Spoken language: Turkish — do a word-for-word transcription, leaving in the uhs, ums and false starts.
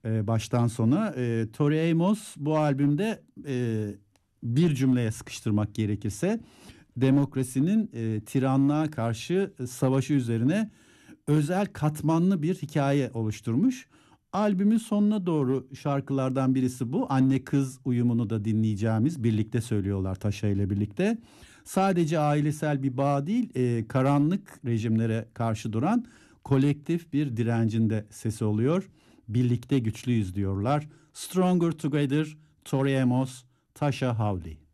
e, baştan sona. E, Tori Amos bu albümde e, bir cümleye sıkıştırmak gerekirse demokrasinin e, tiranlığa karşı e, savaşı üzerine özel katmanlı bir hikaye oluşturmuş. Albümün sonuna doğru şarkılardan birisi bu. Anne kız uyumunu da dinleyeceğimiz, birlikte söylüyorlar Tasha ile birlikte. Sadece ailesel bir bağ değil, e, karanlık rejimlere karşı duran kolektif bir direncin de sesi oluyor. Birlikte güçlüyüz diyorlar. Stronger Together, Tori Amos, Tasha Hawley.